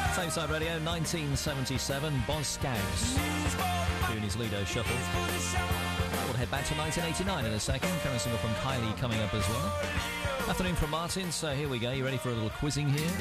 Tameside Radio, 1977, Boz Scaggs doing his Ludo Shuffle. We'll head back to 1989 in a second. Current single from Kylie coming up as well. Afternoon from Martin, so here we go. You ready for a little quizzing here?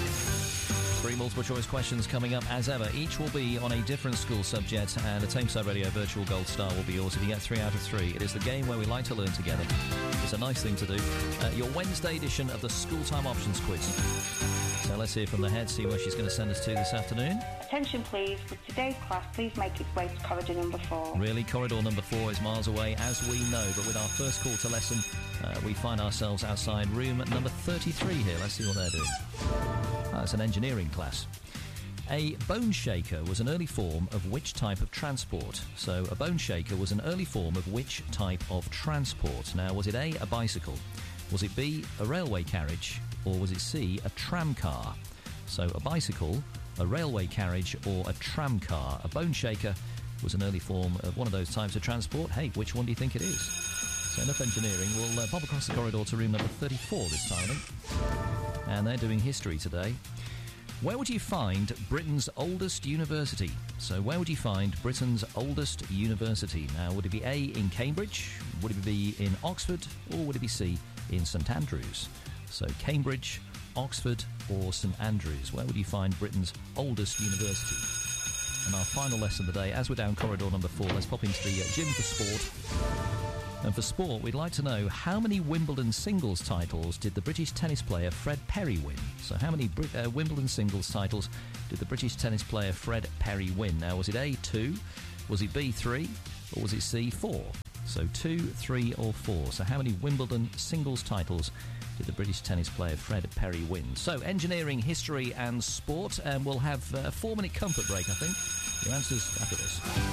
3 multiple choice questions coming up as ever. Each will be on a different school subject, and a Tameside Radio Virtual Gold Star will be yours if you get 3 out of 3. It is the game where we like to learn together. It's a nice thing to do. Your Wednesday edition of the School Time Options Quiz. So let's hear from the head, see where she's going to send us to this afternoon. Attention please, for today's class, please make its way to corridor number 4. Really, corridor number 4 is miles away, as we know, but with our first call to lesson, we find ourselves outside room number 33 here. Let's see what they're doing. It's an engineering class. A bone shaker was an early form of which type of transport? So, a bone shaker was an early form of which type of transport? Now, was it A, a bicycle? Was it B, a railway carriage? Or was it C, a tram car? So, a bicycle, a railway carriage, or a tram car? A bone shaker was an early form of one of those types of transport. Hey, which one do you think it is? So, enough engineering. We'll pop across the corridor to room number 34 this time, I think. And they're doing history today. Where would you find Britain's oldest university? So where would you find Britain's oldest university? Now, would it be A, in Cambridge? Would it be in Oxford? Or would it be C, in St Andrews? So Cambridge, Oxford, or St Andrews? Where would you find Britain's oldest university? And our final lesson of the day, as we're down corridor number 4, let's pop into the gym for sport. And for sport, we'd like to know how many Wimbledon singles titles did the British tennis player Fred Perry win? So how many Wimbledon singles titles did the British tennis player Fred Perry win? Now, was it A, 2, was it B, 3, or was it C, 4? So 2, 3 or 4. So how many Wimbledon singles titles did the British tennis player Fred Perry win? So engineering, history and sport, and we'll have a 4-minute comfort break, I think. Your answers after this.